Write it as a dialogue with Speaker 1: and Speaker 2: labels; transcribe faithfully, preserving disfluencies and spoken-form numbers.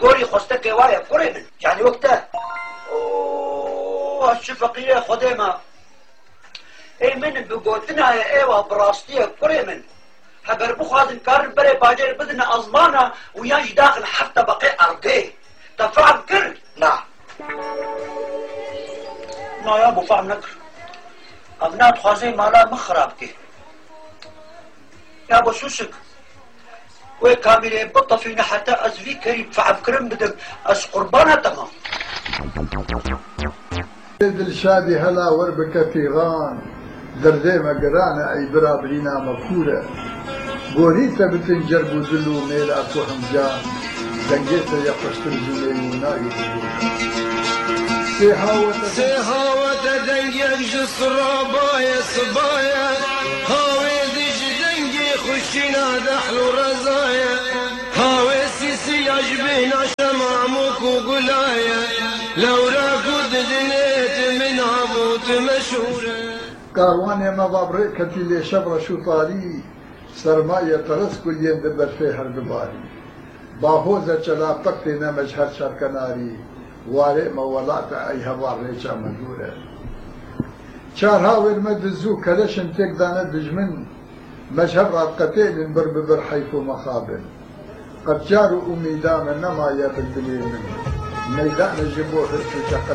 Speaker 1: كوري خستك وايا كوري من يعني وقتها اوه هالشفقية خديمة اي من بقوتنا يا ايوه براستية كوري من هقر بخوازن كارن بري باجر بدنا ازمانا وياش داخل حتى بقي ارضي تفعل كر لا ما يا ابو فهم نكر ابنات خوازي مالا مخرابكي يا ابو سوسك وي كاميري بطة فينا حتى ازفي كريم فعب كرم بدك اس قربانها تمام
Speaker 2: الشادي هلا وربك في غان دردي ما قرانا اي برابرينا مفكورة بوريتا بتنجر بوزلو ميلا كوهم جان دنجيتا يقشتر زلي وناي سيهاوة
Speaker 3: سيهاوة دنجيك جسر بايا صبايا هاوي ديش دنجي خشينا دحلو رزايا هاوي سيسي عجبينا شمعموك وقلايا لو راكود دنيت من عبوت مشهورة
Speaker 2: كارواني ما بابريكتي لي شبر شو طاري سرمایه ترس کلیم دبر فی هر دباری باهوزه چلا پکتی نمج هر شرکناری واره مولات ای هوار ریچا مندوره چارها والمدزو کلشن تک دانه دجمن مجهب رابقتين بر ببر حيث مخابر قد جاروا أميدان نما يبدلين من ميدان جبوه في شقل